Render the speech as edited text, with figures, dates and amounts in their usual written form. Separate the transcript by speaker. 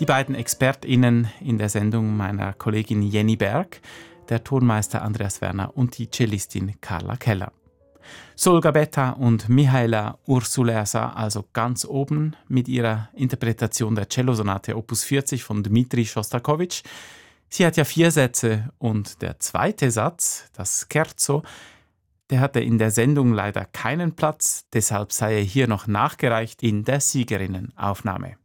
Speaker 1: Die beiden ExpertInnen in der Sendung meiner Kollegin Jenny Berg, der Tonmeister Andreas Werner und die Cellistin Carla Keller. Sol Gabetta und Mihaela Ursuleasa also ganz oben mit ihrer Interpretation der Cellosonate Opus 40 von Dmitri Schostakowitsch. Sie hat ja 4 Sätze und der zweite Satz, das Scherzo, der hatte in der Sendung leider keinen Platz, deshalb sei er hier noch nachgereicht in der Siegerinnenaufnahme.